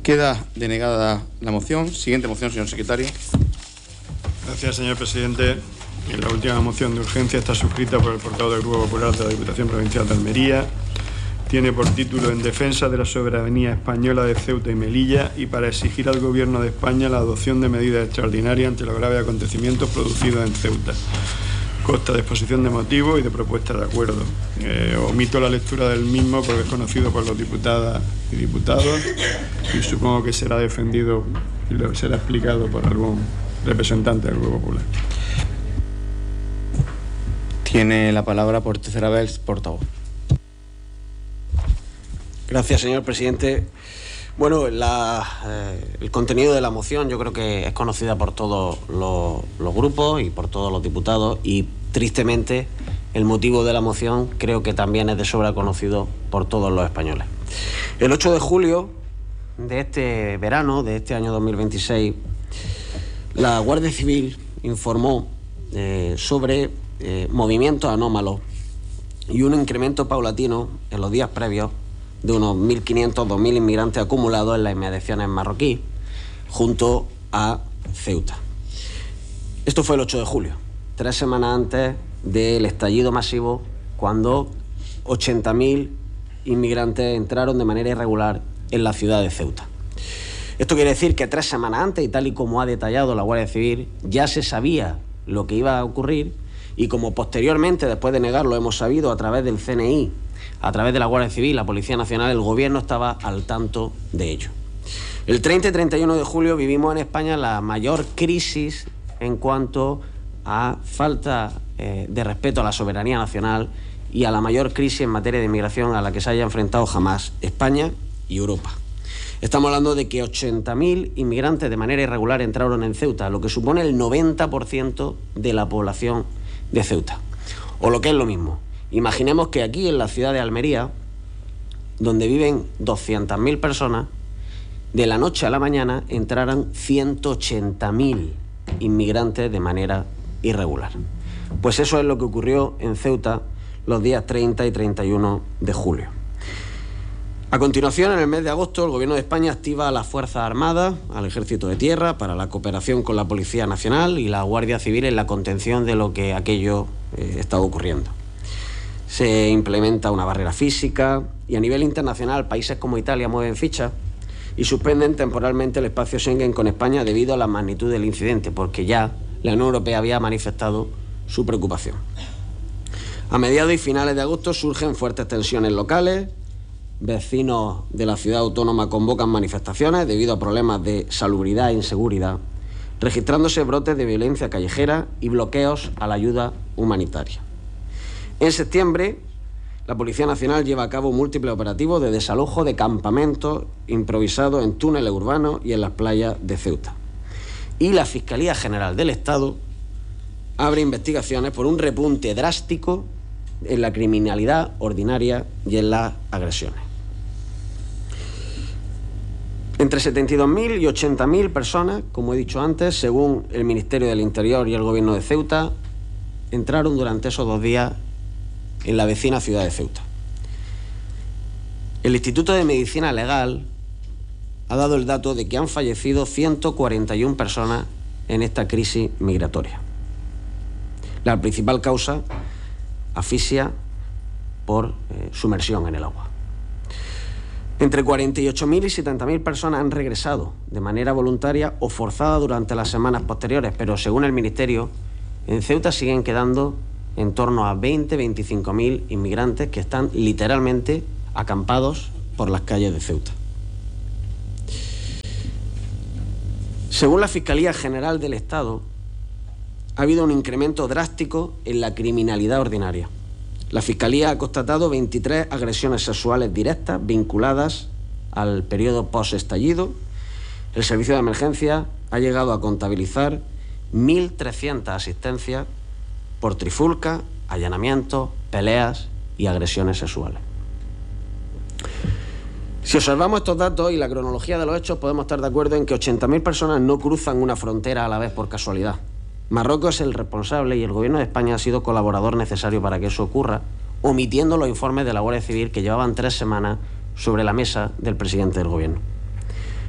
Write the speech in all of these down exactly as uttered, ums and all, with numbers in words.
Queda denegada la moción. Siguiente moción, señor secretario. Gracias, señor presidente. La última moción de urgencia está suscrita por el portavoz del Grupo Popular de la Diputación Provincial de Almería. Tiene por título En defensa de la soberanía española de Ceuta y Melilla y para exigir al Gobierno de España la adopción de medidas extraordinarias ante los graves acontecimientos producidos en Ceuta. Consta de exposición de motivos y de propuesta de acuerdo. Eh, omito la lectura del mismo porque es conocido por los diputadas y diputados y supongo que será defendido y será explicado por algún representante del Grupo Popular. Tiene la palabra por tercera vez portavoz. Gracias, señor presidente. Bueno, la, eh, el contenido de la moción yo creo que es conocida por todos los, los grupos y por todos los diputados y, tristemente, el motivo de la moción creo que también es de sobra conocido por todos los españoles. El ocho de julio de este verano, de este año dos mil veintiséis, la Guardia Civil informó eh, sobre eh, movimientos anómalos y un incremento paulatino en los días previos de unos mil quinientos a dos mil inmigrantes acumulados en las inmediaciones marroquíes, junto a Ceuta. Esto fue el ocho de julio, tres semanas antes del estallido masivo, cuando ochenta mil inmigrantes entraron de manera irregular en la ciudad de Ceuta. Esto quiere decir que tres semanas antes, y tal y como ha detallado la Guardia Civil, ya se sabía lo que iba a ocurrir, y como posteriormente, después de negarlo, hemos sabido a través del C N I, a través de la Guardia Civil, la Policía Nacional, el Gobierno estaba al tanto de ello. El treinta y treinta y uno de julio vivimos en España la mayor crisis en cuanto a falta eh, de respeto a la soberanía nacional y a la mayor crisis en materia de inmigración a la que se haya enfrentado jamás España y Europa. Estamos hablando de que ochenta mil inmigrantes de manera irregular entraron en Ceuta, lo que supone el noventa por ciento de la población de Ceuta. O lo que es lo mismo, imaginemos que aquí en la ciudad de Almería, donde viven doscientas mil personas, de la noche a la mañana entraran ciento ochenta mil inmigrantes de manera irregular. Pues eso es lo que ocurrió en Ceuta los días treinta y treinta y uno de julio. A continuación, en el mes de agosto, el Gobierno de España activa a las Fuerzas Armadas, al Ejército de Tierra, para la cooperación con la Policía Nacional y la Guardia Civil en la contención de lo que aquello eh, estaba ocurriendo. Se implementa una barrera física y a nivel internacional países como Italia mueven fichas y suspenden temporalmente el espacio Schengen con España debido a la magnitud del incidente, porque ya la Unión Europea había manifestado su preocupación. A mediados y finales de agosto surgen fuertes tensiones locales. Vecinos de la ciudad autónoma convocan manifestaciones debido a problemas de salubridad e inseguridad, registrándose brotes de violencia callejera y bloqueos a la ayuda humanitaria. En septiembre, la Policía Nacional lleva a cabo múltiples operativos de desalojo de campamentos improvisados en túneles urbanos y en las playas de Ceuta. Y la Fiscalía General del Estado abre investigaciones por un repunte drástico en la criminalidad ordinaria y en las agresiones. Entre setenta y dos mil y ochenta mil personas, como he dicho antes, según el Ministerio del Interior y el Gobierno de Ceuta, entraron durante esos dos días en la vecina ciudad de Ceuta. El Instituto de Medicina Legal ha dado el dato de que han fallecido ciento cuarenta y una personas en esta crisis migratoria. La principal causa, asfixia por eh, sumersión en el agua. Entre cuarenta y ocho mil y setenta mil personas han regresado de manera voluntaria o forzada durante las semanas posteriores, pero según el Ministerio, en Ceuta siguen quedando en torno a veinte a veinticinco mil inmigrantes que están literalmente acampados por las calles de Ceuta. Según la Fiscalía General del Estado, ha habido un incremento drástico en la criminalidad ordinaria. La Fiscalía ha constatado veintitrés agresiones sexuales directas vinculadas al periodo post-estallido. El Servicio de Emergencia ha llegado a contabilizar mil trescientas asistencias por trifulca, allanamientos, peleas y agresiones sexuales. Si observamos estos datos y la cronología de los hechos, podemos estar de acuerdo en que ochenta mil personas no cruzan una frontera a la vez por casualidad. Marruecos es el responsable y el Gobierno de España ha sido colaborador necesario para que eso ocurra, omitiendo los informes de la Guardia Civil que llevaban tres semanas sobre la mesa del presidente del Gobierno.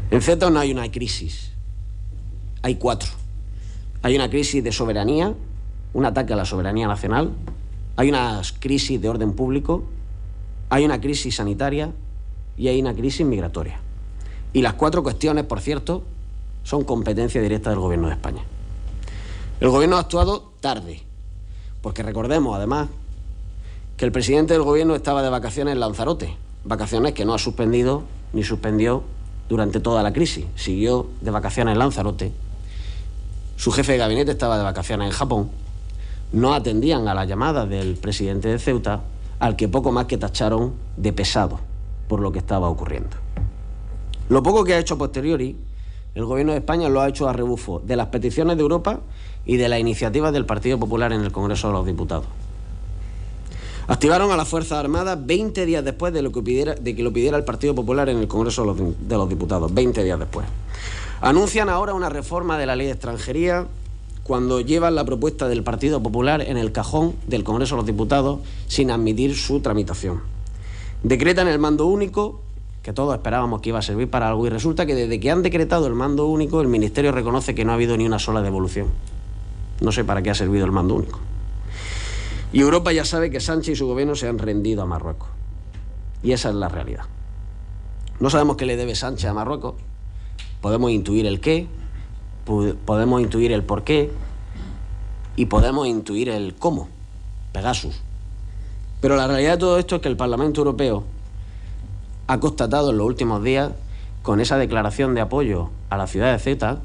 En Ceuta no hay una crisis, hay cuatro. Hay una crisis de soberanía, un ataque a la soberanía nacional, hay una crisis de orden público, hay una crisis sanitaria y hay una crisis migratoria. Y las cuatro cuestiones, por cierto, son competencia directa del Gobierno de España. El Gobierno ha actuado tarde, porque recordemos, además, que el presidente del Gobierno estaba de vacaciones en Lanzarote, vacaciones que no ha suspendido ni suspendió durante toda la crisis. Siguió de vacaciones en Lanzarote. Su jefe de gabinete estaba de vacaciones en Japón. No atendían a las llamadas del presidente de Ceuta, al que poco más que tacharon de pesado por lo que estaba ocurriendo. Lo poco que ha hecho a posteriori, el Gobierno de España lo ha hecho a rebufo de las peticiones de Europa y de las iniciativas del Partido Popular en el Congreso de los Diputados. Activaron a las Fuerzas Armadas veinte días después de, lo que, pidiera, de que lo pidiera el Partido Popular en el Congreso de los, de los Diputados, veinte días después. Anuncian ahora una reforma de la ley de extranjería cuando llevan la propuesta del Partido Popular en el cajón del Congreso de los Diputados sin admitir su tramitación. Decretan el mando único, que todos esperábamos que iba a servir para algo, y resulta que desde que han decretado el mando único, el Ministerio reconoce que no ha habido ni una sola devolución. No sé para qué ha servido el mando único. Y Europa ya sabe que Sánchez y su gobierno se han rendido a Marruecos. Y esa es la realidad. No sabemos qué le debe Sánchez a Marruecos. Podemos intuir el qué, podemos intuir el por qué y podemos intuir el cómo, Pegasus. Pero la realidad de todo esto es que el Parlamento Europeo ha constatado en los últimos días, con esa declaración de apoyo a la ciudad de Ceuta,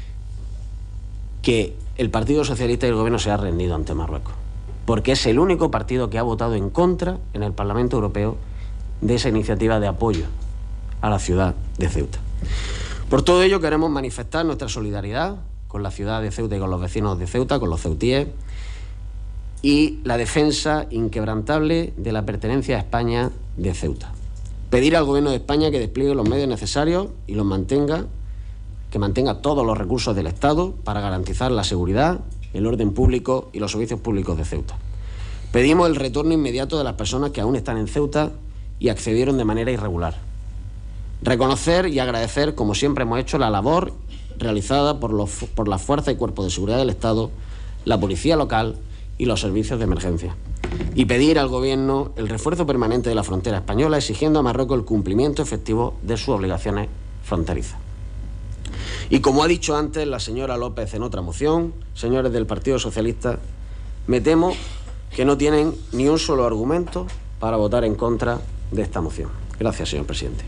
que el Partido Socialista y el Gobierno se ha rendido ante Marruecos, porque es el único partido que ha votado en contra en el Parlamento Europeo de esa iniciativa de apoyo a la ciudad de Ceuta. Por todo ello queremos manifestar nuestra solidaridad con la ciudad de Ceuta y con los vecinos de Ceuta, con los ceutíes, y la defensa inquebrantable de la pertenencia a España de Ceuta. Pedir al Gobierno de España que despliegue los medios necesarios y los mantenga, que mantenga todos los recursos del Estado para garantizar la seguridad, el orden público y los servicios públicos de Ceuta. Pedimos el retorno inmediato de las personas que aún están en Ceuta y accedieron de manera irregular. Reconocer y agradecer, como siempre hemos hecho, la labor realizada por, los, por las fuerzas y cuerpos de seguridad del Estado, la policía local y los servicios de emergencia. Y pedir al Gobierno el refuerzo permanente de la frontera española, exigiendo a Marruecos el cumplimiento efectivo de sus obligaciones fronterizas. Y como ha dicho antes la señora López en otra moción, señores del Partido Socialista, me temo que no tienen ni un solo argumento para votar en contra de esta moción. Gracias, señor presidente.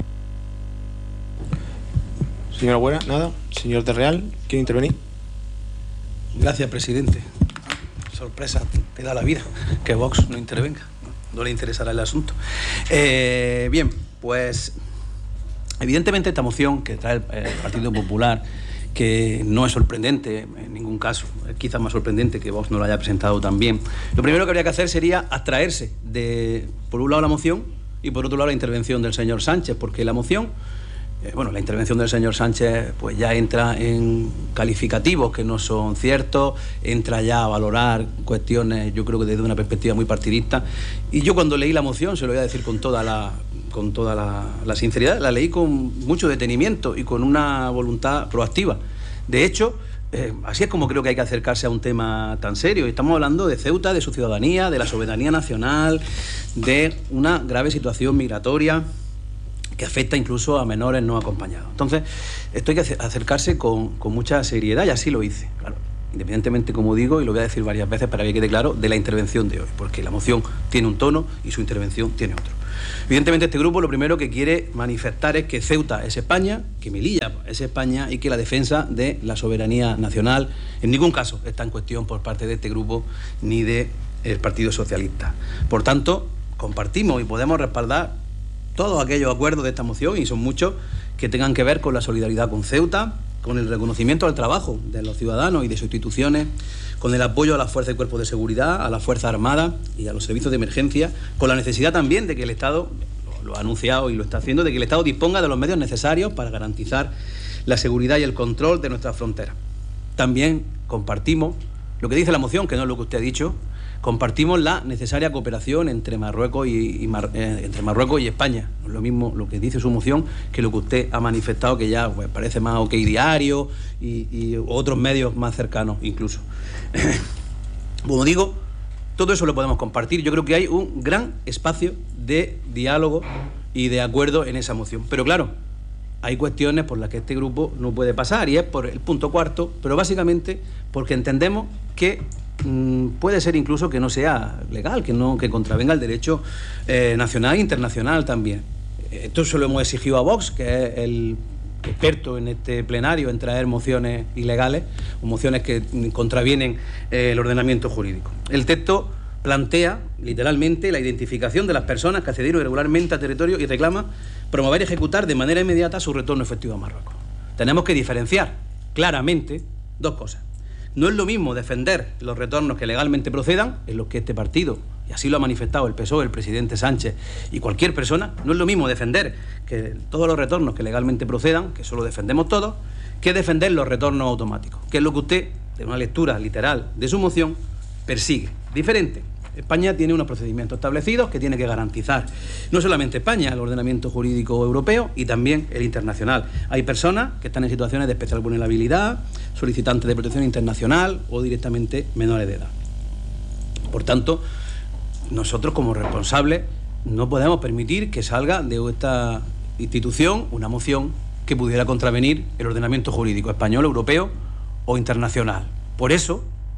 Señora Buena, nada. Señor de Real, ¿quiere intervenir? Gracias, presidente. Sorpresa te da la vida que Vox no intervenga. No le interesará el asunto. Eh, bien, pues evidentemente esta moción que trae el, el Partido Popular, que no es sorprendente en ningún caso, es quizás más sorprendente que Vox no lo haya presentado también. Lo primero que habría que hacer sería abstraerse de, por un lado, la moción y por otro lado, la intervención del señor Sánchez, porque la moción, eh, bueno, la intervención del señor Sánchez pues ya entra en calificativos que no son ciertos, entra ya a valorar cuestiones, yo creo que desde una perspectiva muy partidista. Y yo cuando leí la moción, se lo voy a decir con toda la... con toda la, la sinceridad, la leí con mucho detenimiento y con una voluntad proactiva. De hecho, eh, así es como creo que hay que acercarse a un tema tan serio. Estamos hablando de Ceuta, de su ciudadanía, de la soberanía nacional, de una grave situación migratoria que afecta incluso a menores no acompañados. Entonces, esto hay que acercarse con, con mucha seriedad y así lo hice, claro. Independientemente, como digo, y lo voy a decir varias veces para que quede claro, de la intervención de hoy, porque la moción tiene un tono y su intervención tiene otro. Evidentemente, este grupo lo primero que quiere manifestar es que Ceuta es España, que Melilla es España y que la defensa de la soberanía nacional en ningún caso está en cuestión por parte de este grupo ni del Partido Socialista. Por tanto, compartimos y podemos respaldar todos aquellos acuerdos de esta moción, y son muchos, que tengan que ver con la solidaridad con Ceuta, con el reconocimiento al trabajo de los ciudadanos y de sus instituciones, con el apoyo a las fuerzas y cuerpos de seguridad, a las Fuerzas Armadas y a los servicios de emergencia, con la necesidad también de que el Estado, lo, lo ha anunciado y lo está haciendo, de que el Estado disponga de los medios necesarios para garantizar la seguridad y el control de nuestras fronteras. También compartimos lo que dice la moción, que no es lo que usted ha dicho, Compartimos la necesaria cooperación entre Marruecos y, y Mar, eh, entre Marruecos y España. No es lo mismo lo que dice su moción que lo que usted ha manifestado, que ya pues, parece más OK Diario y, y otros medios más cercanos incluso. Como digo, todo eso lo podemos compartir. Yo creo que hay un gran espacio de diálogo y de acuerdo en esa moción. Pero claro, hay cuestiones por las que este grupo no puede pasar, y es por el punto cuarto, pero básicamente porque entendemos que puede ser incluso que no sea legal, que no que contravenga el derecho eh, nacional e internacional también. Esto se lo hemos exigido a Vox, que es el experto en este plenario en traer mociones ilegales o mociones que contravienen eh, el ordenamiento jurídico. El texto plantea literalmente la identificación de las personas que accedieron irregularmente a territorio y reclama promover y ejecutar de manera inmediata su retorno efectivo a Marruecos. Tenemos que diferenciar claramente dos cosas. No es lo mismo defender los retornos que legalmente procedan, en los que este partido, y así lo ha manifestado el P S O E, el presidente Sánchez y cualquier persona, no es lo mismo defender que todos los retornos que legalmente procedan, que eso lo defendemos todos, que defender los retornos automáticos, que es lo que usted, de una lectura literal de su moción, persigue. Diferente. España tiene unos procedimientos establecidos que tiene que garantizar no solamente España, el ordenamiento jurídico europeo y también el internacional. Hay personas que están en situaciones de especial vulnerabilidad, solicitantes de protección internacional o directamente menores de edad. Por tanto, nosotros como responsables no podemos permitir que salga de esta institución una moción que pudiera contravenir el ordenamiento jurídico español, europeo o internacional. Por eso,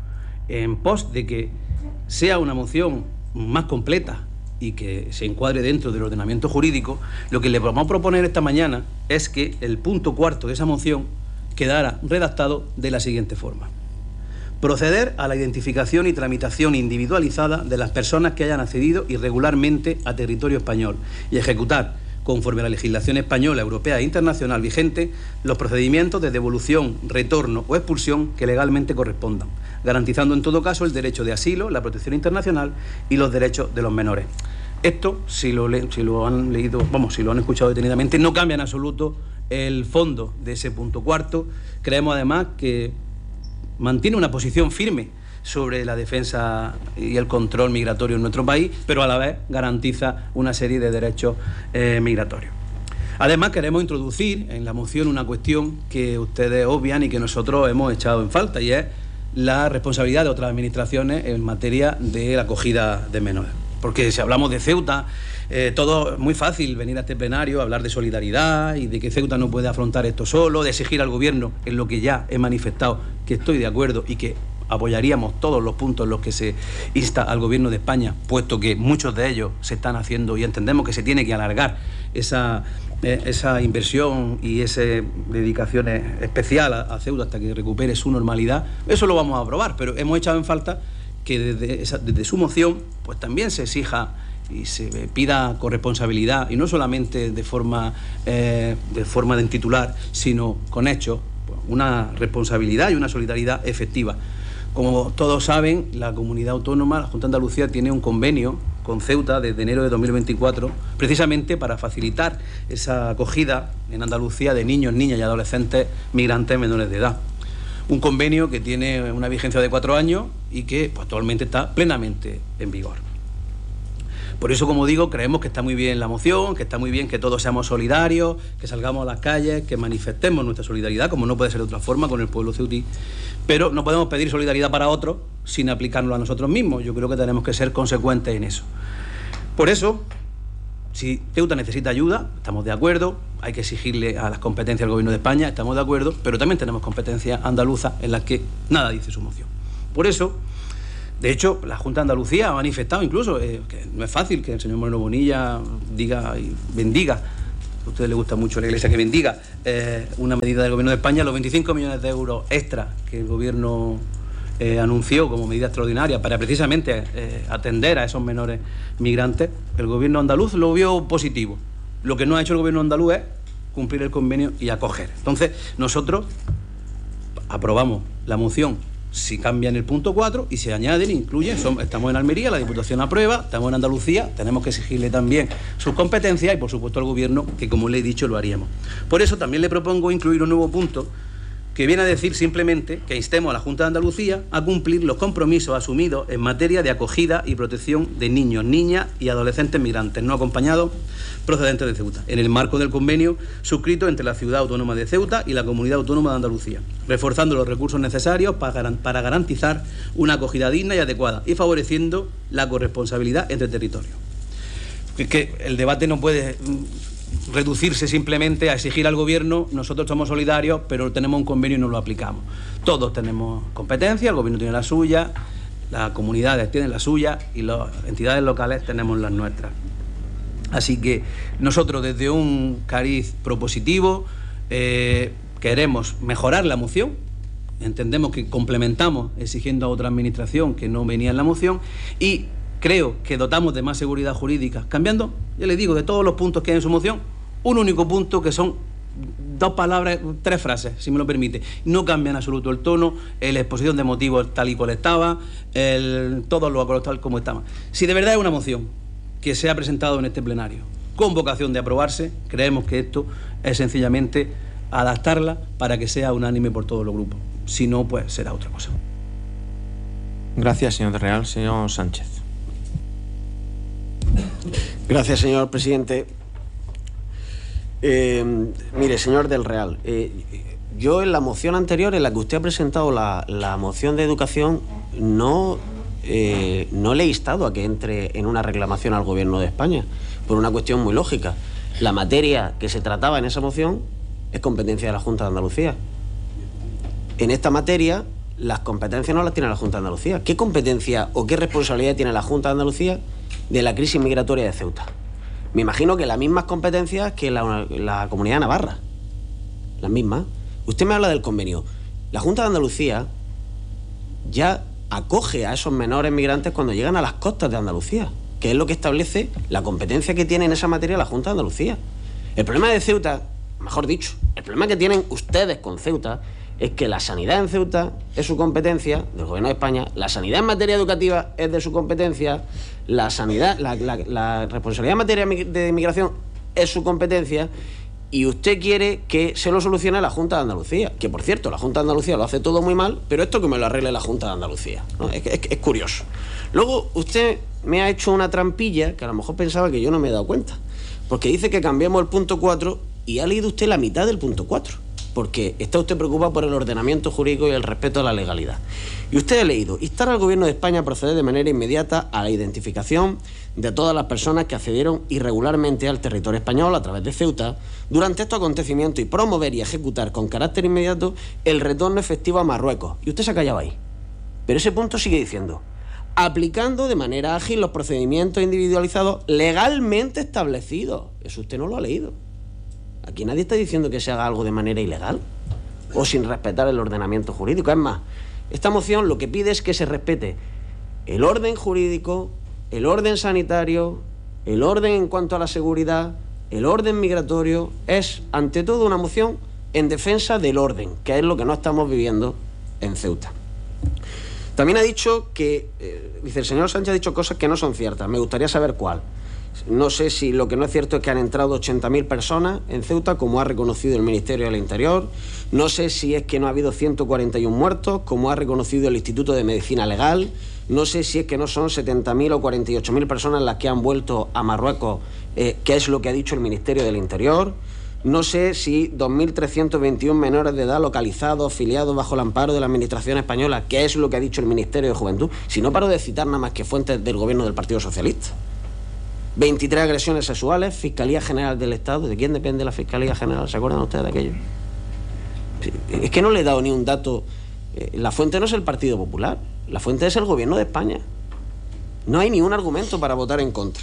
en pos de que sea una moción más completa y que se encuadre dentro del ordenamiento jurídico, lo que le vamos a proponer esta mañana es que el punto cuarto de esa moción quedara redactado de la siguiente forma: proceder a la identificación y tramitación individualizada de las personas que hayan accedido irregularmente a territorio español y ejecutar, conforme a la legislación española, europea e internacional vigente, los procedimientos de devolución, retorno o expulsión que legalmente correspondan, garantizando en todo caso el derecho de asilo, la protección internacional y los derechos de los menores. Esto, si lo, le, si lo han leído, vamos, si lo han escuchado detenidamente, no cambia en absoluto el fondo de ese punto cuarto. Creemos además que mantiene una posición firme sobre la defensa y el control migratorio en nuestro país, pero a la vez garantiza una serie de derechos eh, migratorios. Además, queremos introducir en la moción una cuestión que ustedes obvian y que nosotros hemos echado en falta, y es la responsabilidad de otras administraciones en materia de la acogida de menores. Porque si hablamos de Ceuta, eh, todo es muy fácil venir a este plenario a hablar de solidaridad y de que Ceuta no puede afrontar esto solo, de exigir al gobierno, en lo que ya he manifestado que estoy de acuerdo y que apoyaríamos todos los puntos en los que se insta al gobierno de España, puesto que muchos de ellos se están haciendo y entendemos que se tiene que alargar esa, eh, esa inversión y esa dedicación especial a, a Ceuta hasta que recupere su normalidad. Eso lo vamos a aprobar, pero hemos echado en falta que desde, esa, desde su moción pues también se exija y se pida corresponsabilidad, y no solamente de forma, eh, de forma de titular, sino con hechos, pues, una responsabilidad y una solidaridad efectiva. Como todos saben, la comunidad autónoma, la Junta de Andalucía, tiene un convenio con Ceuta desde enero de dos mil veinticuatro, precisamente para facilitar esa acogida en Andalucía de niños, niñas y adolescentes migrantes menores de edad. Un convenio que tiene una vigencia de cuatro años y que pues, actualmente está plenamente en vigor. Por eso, como digo, creemos que está muy bien la moción, que está muy bien que todos seamos solidarios, que salgamos a las calles, que manifestemos nuestra solidaridad, como no puede ser de otra forma, con el pueblo ceutí. Pero no podemos pedir solidaridad para otros sin aplicarlo a nosotros mismos. Yo creo que tenemos que ser consecuentes en eso. Por eso, si Ceuta necesita ayuda, estamos de acuerdo, hay que exigirle a las competencias del Gobierno de España, estamos de acuerdo, pero también tenemos competencias andaluzas en las que nada dice su moción. Por eso, de hecho, la Junta de Andalucía ha manifestado incluso eh, que no es fácil que el señor Moreno Bonilla diga y bendiga, a ustedes les gusta mucho la Iglesia que bendiga, eh, una medida del Gobierno de España, los veinticinco millones de euros extra que el Gobierno eh, anunció como medida extraordinaria para precisamente eh, atender a esos menores migrantes. El Gobierno andaluz lo vio positivo. Lo que no ha hecho el Gobierno andaluz es cumplir el convenio y acoger. Entonces, nosotros aprobamos la moción si cambian el punto cuatro y se añaden, incluyen, son, estamos en Almería, la Diputación aprueba, estamos en Andalucía, tenemos que exigirle también sus competencias y por supuesto al Gobierno, que como le he dicho lo haríamos. Por eso también le propongo incluir un nuevo punto que viene a decir simplemente que instemos a la Junta de Andalucía a cumplir los compromisos asumidos en materia de acogida y protección de niños, niñas y adolescentes migrantes no acompañados procedentes de Ceuta, en el marco del convenio suscrito entre la Ciudad Autónoma de Ceuta y la Comunidad Autónoma de Andalucía, reforzando los recursos necesarios para garantizar una acogida digna y adecuada y favoreciendo la corresponsabilidad entre territorios. Es que el debate no puede reducirse simplemente a exigir al Gobierno, nosotros somos solidarios, pero tenemos un convenio y no lo aplicamos. Todos tenemos competencia, el Gobierno tiene la suya, las comunidades tienen la suya y las entidades locales tenemos las nuestras. Así que nosotros, desde un cariz propositivo, eh, queremos mejorar la moción. Entendemos que complementamos exigiendo a otra administración que no venía en la moción y creo que dotamos de más seguridad jurídica, cambiando, ya les digo, de todos los puntos que hay en su moción, un único punto que son dos palabras, tres frases, si me lo permite. No cambia en absoluto el tono, la exposición de motivos tal y cual estaba, el, todos los acuerdos tal como estaban. Si de verdad es una moción que se ha presentado en este plenario con vocación de aprobarse, creemos que esto es sencillamente adaptarla para que sea unánime por todos los grupos. Si no, pues será otra cosa. Gracias, señor de Real. Señor Sánchez. Gracias, señor presidente. Eh, mire, señor del Real, eh, yo en la moción anterior, en la que usted ha presentado la, la moción de educación, no, eh, no le he instado a que entre en una reclamación al Gobierno de España, por una cuestión muy lógica. La materia que se trataba en esa moción es competencia de la Junta de Andalucía. En esta materia, las competencias no las tiene la Junta de Andalucía. ¿Qué competencia o qué responsabilidad tiene la Junta de Andalucía de la crisis migratoria de Ceuta? Me imagino que las mismas competencias que la, la Comunidad de Navarra. Las mismas. Usted me habla del convenio. La Junta de Andalucía ya acoge a esos menores migrantes cuando llegan a las costas de Andalucía, que es lo que establece la competencia que tiene en esa materia la Junta de Andalucía. El problema de Ceuta, mejor dicho, el problema que tienen ustedes con Ceuta es que la sanidad en Ceuta es su competencia del Gobierno de España, la sanidad en materia educativa es de su competencia, la sanidad, la, la, la responsabilidad en materia de inmigración es su competencia, y usted quiere que se lo solucione la Junta de Andalucía, que por cierto, la Junta de Andalucía lo hace todo muy mal, pero esto que me lo arregle la Junta de Andalucía, ¿no? Es, es, es curioso. Luego usted me ha hecho una trampilla que a lo mejor pensaba que yo no me he dado cuenta, porque dice que cambiamos el punto cuatro y ha leído usted la mitad del punto cuatro. Porque está usted preocupado por el ordenamiento jurídico y el respeto a la legalidad. Y usted ha leído: instar al Gobierno de España a proceder de manera inmediata a la identificación de todas las personas que accedieron irregularmente al territorio español a través de Ceuta durante estos acontecimientos y promover y ejecutar con carácter inmediato el retorno efectivo a Marruecos. Y usted se ha callado ahí. Pero ese punto sigue diciendo: aplicando de manera ágil los procedimientos individualizados legalmente establecidos. Eso usted no lo ha leído. Aquí nadie está diciendo que se haga algo de manera ilegal o sin respetar el ordenamiento jurídico. Es más, esta moción lo que pide es que se respete el orden jurídico, el orden sanitario, el orden en cuanto a la seguridad, el orden migratorio. Es, ante todo, una moción en defensa del orden, que es lo que no estamos viviendo en Ceuta. También ha dicho que, eh, dice el señor Sánchez, ha dicho cosas que no son ciertas. Me gustaría saber cuál. No sé si lo que no es cierto es que han entrado ochenta mil personas en Ceuta, como ha reconocido el Ministerio del Interior. No sé si es que no ha habido ciento cuarenta y uno muertos, como ha reconocido el Instituto de Medicina Legal. No sé si es que no son setenta mil o cuarenta y ocho mil personas las que han vuelto a Marruecos, eh, que es lo que ha dicho el Ministerio del Interior. No sé si dos mil trescientos veintiuno menores de edad localizados, filiados bajo el amparo de la Administración española, que es lo que ha dicho el Ministerio de Juventud. Si no paro de citar nada más que fuentes del Gobierno del Partido Socialista. veintitrés agresiones sexuales, Fiscalía General del Estado. ¿De quién depende la Fiscalía General? ¿Se acuerdan ustedes de aquello? Es que no le he dado ni un dato. La fuente no es el Partido Popular, la fuente es el Gobierno de España. No hay ni un argumento para votar en contra.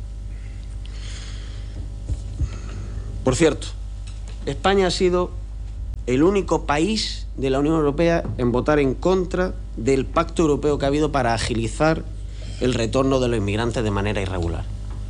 Por cierto, España ha sido el único país de la Unión Europea en votar en contra del pacto europeo que ha habido para agilizar el retorno de los inmigrantes de manera irregular.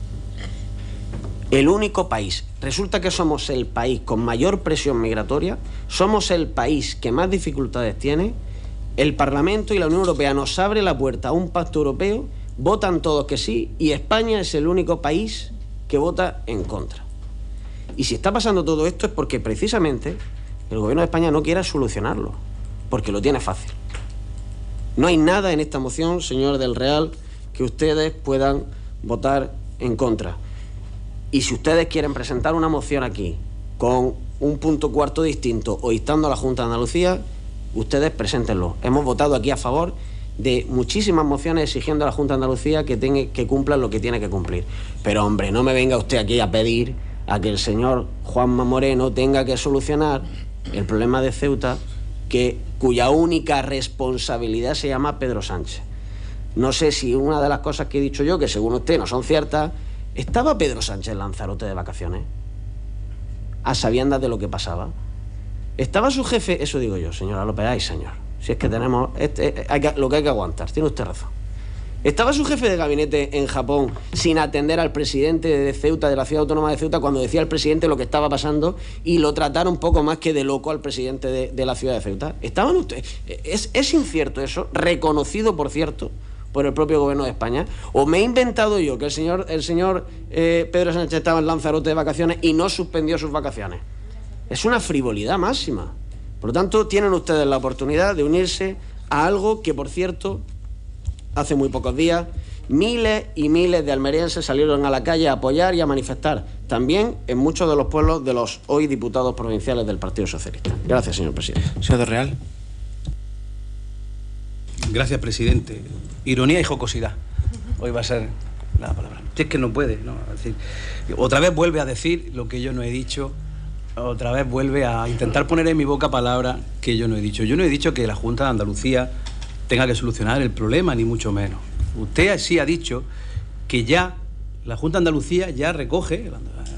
El único país. Resulta que somos el país con mayor presión migratoria, somos el país que más dificultades tiene. El Parlamento y la Unión Europea nos abre la puerta a un pacto europeo, votan todos que sí, y España es el único país que vota en contra. Y si está pasando todo esto es porque precisamente el Gobierno de España no quiera solucionarlo, porque lo tiene fácil. No hay nada en esta moción, señor del Real, que ustedes puedan votar en contra. Y si ustedes quieren presentar una moción aquí con un punto cuarto distinto o instando a la Junta de Andalucía, ustedes preséntenlo. Hemos votado aquí a favor de muchísimas mociones exigiendo a la Junta de Andalucía que, tenga, que cumplan lo que tiene que cumplir. Pero, hombre, no me venga usted aquí a pedir a que el señor Juanma Moreno tenga que solucionar el problema de Ceuta, que, cuya única responsabilidad se llama Pedro Sánchez. No sé si una de las cosas que he dicho yo, que según usted no son ciertas, ¿estaba Pedro Sánchez en Lanzarote de vacaciones? A sabiendas de lo que pasaba. ¿Estaba su jefe? Eso digo yo, señora López. Ay, señor. Si es que tenemos este, hay que, lo que hay que aguantar. Tiene usted razón. ¿Estaba su jefe de gabinete en Japón sin atender al presidente de Ceuta, de la ciudad autónoma de Ceuta, cuando decía al presidente lo que estaba pasando y lo trataron un poco más que de loco al presidente de, de la ciudad de Ceuta? ¿Estaban ustedes? ¿Es, es incierto eso? Reconocido, por cierto, por el propio Gobierno de España. ¿O me he inventado yo que el señor, el señor eh, Pedro Sánchez estaba en Lanzarote de vacaciones y no suspendió sus vacaciones? Es una frivolidad máxima. Por lo tanto, tienen ustedes la oportunidad de unirse a algo que, por cierto, hace muy pocos días, miles y miles de almerienses salieron a la calle a apoyar y a manifestar, también en muchos de los pueblos de los hoy diputados provinciales del Partido Socialista. Gracias, señor presidente. Señor del Real. Gracias, presidente. Ironía y jocosidad. Hoy va a ser la palabra. Si es que no puede, ¿no? Es decir, otra vez vuelve a decir lo que yo no he dicho. Otra vez vuelve a intentar poner en mi boca palabras que yo no he dicho. Yo no he dicho que la Junta de Andalucía tenga que solucionar el problema, ni mucho menos. Usted sí ha dicho que ya la Junta de Andalucía ya recoge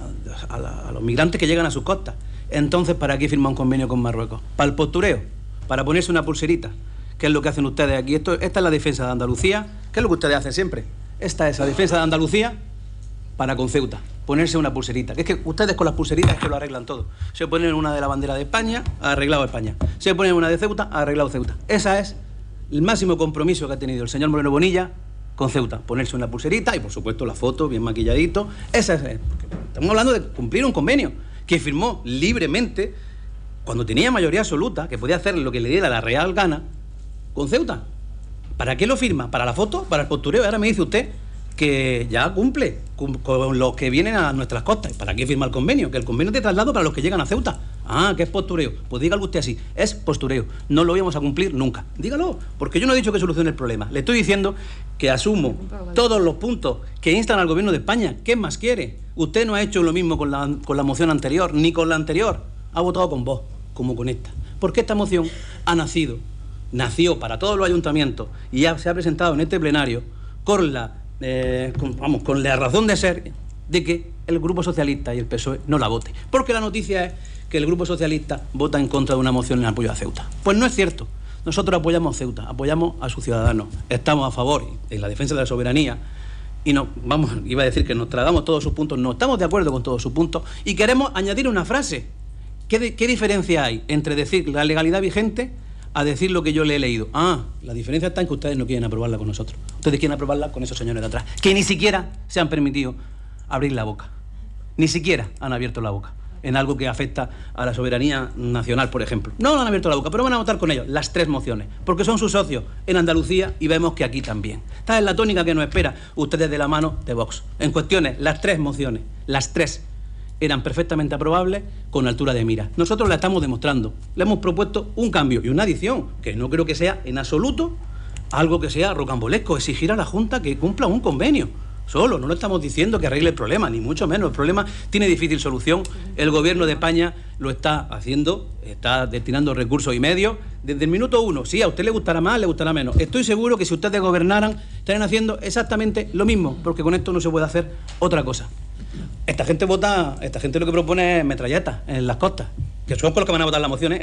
a, la, a los migrantes que llegan a sus costas. Entonces, ¿para qué firma un convenio con Marruecos? ¿Para el postureo? ¿Para ponerse una pulserita? ¿Qué es lo que hacen ustedes aquí? Esto, esta es la defensa de Andalucía. ¿Qué es lo que ustedes hacen siempre? Esta es la defensa de Andalucía para con Ceuta. Ponerse una pulserita. Que es que ustedes con las pulseritas es que lo arreglan todo. Se ponen una de la bandera de España, ha arreglado España. Se ponen una de Ceuta, ha arreglado Ceuta. Esa es el máximo compromiso que ha tenido el señor Moreno Bonilla con Ceuta. Ponerse una pulserita y, por supuesto, la foto, bien maquilladito. Esa es. Estamos hablando de cumplir un convenio que firmó libremente, cuando tenía mayoría absoluta, que podía hacer lo que le diera la real gana, con Ceuta. ¿Para qué lo firma? ¿Para la foto? ¿Para el postureo? Ahora me dice usted que ya cumple con los que vienen a nuestras costas. ¿Para qué firma el convenio? Que el convenio es de traslado para los que llegan a Ceuta. Ah, que es postureo. Pues dígalo usted así, es postureo. No lo íbamos a cumplir nunca. Dígalo, porque yo no he dicho que solucione el problema. Le estoy diciendo que asumo todos los puntos que instan al Gobierno de España. ¿Qué más quiere? Usted no ha hecho lo mismo con la, con la moción anterior, ni con la anterior. Ha votado con vos, como con esta. Porque esta moción ha nacido, nació para todos los ayuntamientos y ya se ha presentado en este plenario con la Eh, con, vamos, con la razón de ser de que el Grupo Socialista y el P S O E no la vote. Porque la noticia es que el Grupo Socialista vota en contra de una moción en apoyo a Ceuta. Pues no es cierto. Nosotros apoyamos a Ceuta, apoyamos a sus ciudadanos. Estamos a favor en la defensa de la soberanía y no, vamos, iba a decir que nos tragamos todos sus puntos, no estamos de acuerdo con todos sus puntos y queremos añadir una frase. ¿Qué, de, qué diferencia hay entre decir la legalidad vigente a decir lo que yo le he leído? Ah, la diferencia está en que ustedes no quieren aprobarla con nosotros. Ustedes quieren aprobarla con esos señores de atrás, que ni siquiera se han permitido abrir la boca. Ni siquiera han abierto la boca en algo que afecta a la soberanía nacional, por ejemplo. No han abierto la boca, pero van a votar con ellos las tres mociones, porque son sus socios en Andalucía y vemos que aquí también. Esta es la tónica que nos espera ustedes de la mano de Vox. En cuestiones, las tres mociones, las tres, eran perfectamente aprobables con altura de mira. Nosotros la estamos demostrando. Le hemos propuesto un cambio y una adición, que no creo que sea en absoluto algo que sea rocambolesco, exigir a la Junta que cumpla un convenio. Solo, no le estamos diciendo que arregle el problema, ni mucho menos. El problema tiene difícil solución. El Gobierno de España lo está haciendo, está destinando recursos y medios desde el minuto uno. Sí, a usted le gustará más, le gustará menos. Estoy seguro que si ustedes gobernaran, estarían haciendo exactamente lo mismo, porque con esto no se puede hacer otra cosa. Esta gente vota, esta gente lo que propone es metralletas en las costas, que son con los que van a votar las mociones.